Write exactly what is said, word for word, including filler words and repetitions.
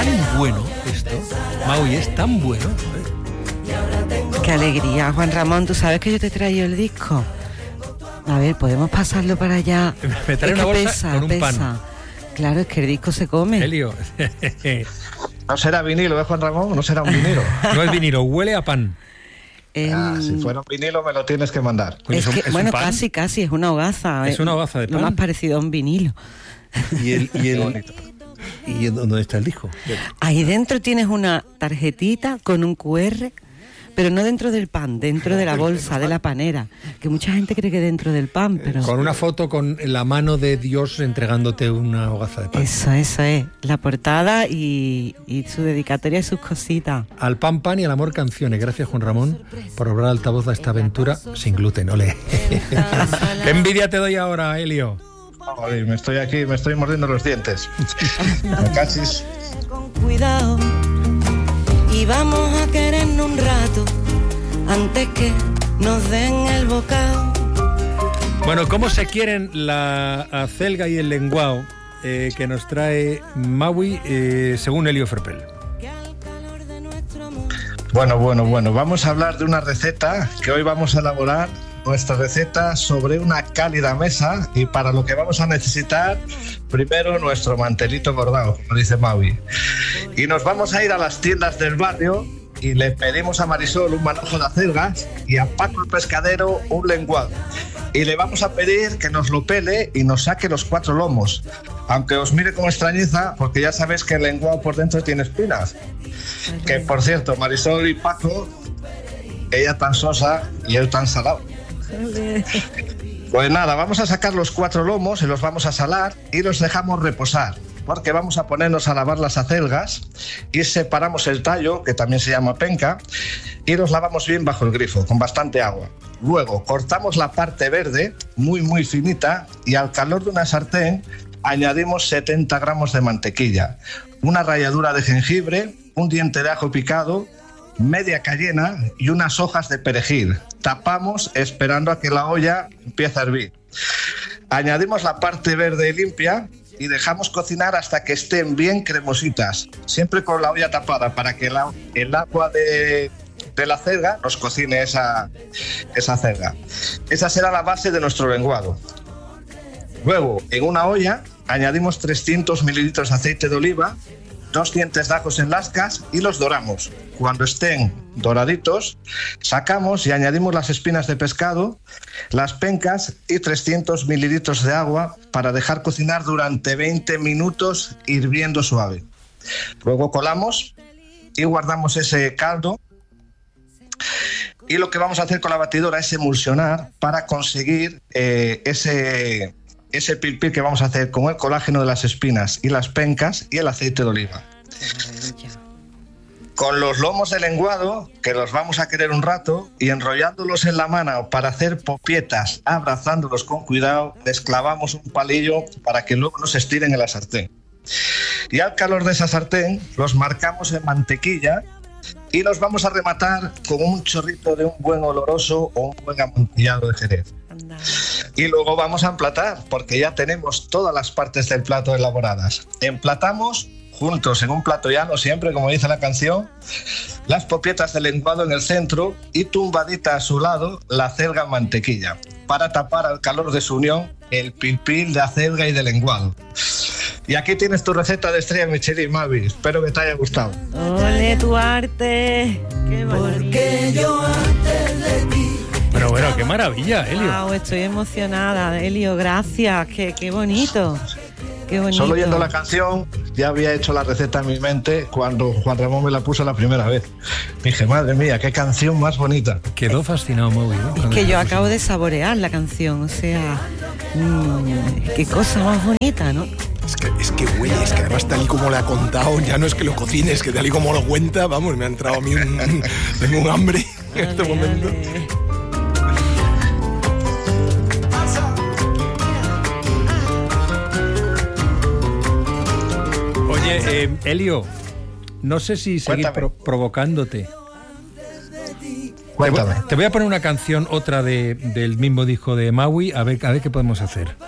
tan bueno esto. Maui, es tan bueno. Qué alegría, Juan Ramón. Tú sabes que yo te he traído el disco. A ver, podemos pasarlo para allá. Me trae una bolsa pesa, con un pesa. pan. Claro, es que el disco se come. Helio. No será vinilo, ¿eh, Juan Ramón? No será un vinilo. No es vinilo, huele a pan. Eh, ah, si fuera un vinilo me lo tienes que mandar. Es que, es bueno, casi, casi, es una hogaza. Es una hogaza de pan. Lo más parecido a un vinilo. Y el... Y el ¿Y dónde está el disco? Ahí dentro tienes una tarjetita con un cu erre, pero no dentro del pan, dentro de la bolsa, de la panera, que mucha gente cree que dentro del pan, pero... Con una foto con la mano de Dios entregándote una hogaza de pan. Eso, eso es, la portada y, y su dedicatoria y sus cositas. Al pan, pan y al amor canciones. Gracias, Juan Ramón, por obrar altavoz a esta aventura sin gluten. Ole. ¿Qué envidia te doy ahora, Helio? Ay, me estoy aquí, me estoy mordiendo los dientes. Casi. Con cuidado y vamos a querernos un rato antes que nos den el bocado. Bueno, ¿cómo se quieren la acelga y el lenguao eh, que nos trae Maui eh, según Helio Ferpel? Bueno, bueno, bueno, vamos a hablar de una receta que hoy vamos a elaborar. Nuestra receta sobre una cálida mesa, y para lo que vamos a necesitar primero nuestro mantelito bordado, como dice Maui. Y nos vamos a ir a las tiendas del barrio y le pedimos a Marisol un manojo de acelgas y a Paco el pescadero un lenguado. Y le vamos a pedir que nos lo pele y nos saque los cuatro lomos. Aunque os mire con extrañeza, porque ya sabéis que el lenguado por dentro tiene espinas. Que por cierto, Marisol y Paco, ella tan sosa y él tan salado. Pues nada, vamos a sacar los cuatro lomos y los vamos a salar y los dejamos reposar, porque vamos a ponernos a lavar las acelgas y separamos el tallo, que también se llama penca, y los lavamos bien bajo el grifo, con bastante agua. Luego cortamos la parte verde, muy muy finita, y al calor de una sartén añadimos setenta gramos de mantequilla, una ralladura de jengibre, un diente de ajo picado, media cayena y unas hojas de perejil. Tapamos esperando a que la olla empiece a hervir. Añadimos la parte verde limpia y dejamos cocinar hasta que estén bien cremositas, siempre con la olla tapada para que la, el agua de, de la acelga nos cocine esa, esa acelga. Esa será la base de nuestro lenguado. Luego, en una olla añadimos trescientos mililitros de aceite de oliva, dos dientes de ajos en lascas y los doramos. Cuando estén doraditos, sacamos y añadimos las espinas de pescado, las pencas y trescientos mililitros de agua para dejar cocinar durante veinte minutos hirviendo suave. Luego colamos y guardamos ese caldo. Y lo que vamos a hacer con la batidora es emulsionar para conseguir eh, ese... ese pil pil que vamos a hacer con el colágeno de las espinas y las pencas y el aceite de oliva. Con los lomos de lenguado, que los vamos a querer un rato, y enrollándolos en la mano para hacer popietas, abrazándolos con cuidado, les clavamos un palillo para que luego no se estiren en la sartén. Y al calor de esa sartén los marcamos en mantequilla y los vamos a rematar con un chorrito de un buen oloroso o un buen amontillado de jerez. Y luego vamos a emplatar, porque ya tenemos todas las partes del plato elaboradas. Emplatamos juntos en un plato llano, siempre, como dice la canción, las popietas de lenguado en el centro y tumbadita a su lado la acelga en mantequilla, para tapar al calor de su unión el pilpil de acelga y de lenguado. Y aquí tienes tu receta de estrella Michelin, Mavi. Espero que te haya gustado. ¡Ole, tu arte! ¡Qué Porque yo antes de ti. Pero bueno, qué maravilla, Helio. Wow, estoy emocionada, Helio, gracias. Qué, qué bonito. Qué bonito. Solo oyendo la canción ya había hecho la receta en mi mente cuando Juan Ramón me la puso la primera vez. Dije, madre mía, qué canción más bonita. Quedó fascinado, Maui, ¿no? Es que yo acabo de saborear la canción, o sea, mmm, qué cosa más bonita, ¿no? Es que, es que huele, es que además tal y como le ha contado, ya no es que lo cocines, que tal y como lo cuenta, vamos, me ha entrado a mí un, tengo un hambre en este Ale, momento. ale. Oye, eh, Helio, no sé si seguir Cuéntame. pro- provocándote. Cuéntame. Te voy a poner una canción, otra de, del mismo disco de Maui, a ver, a ver qué podemos hacer.